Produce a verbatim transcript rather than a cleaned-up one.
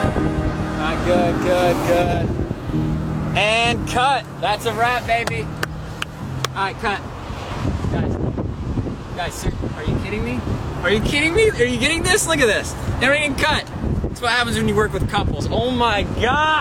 Alright, good, good, good. And cut. That's a wrap, baby. Alright, cut. Guys, guys, sir, are you kidding me? Are you kidding me? Are you getting this? Look at this. Everything cut. That's what happens when you work with couples. Oh my God.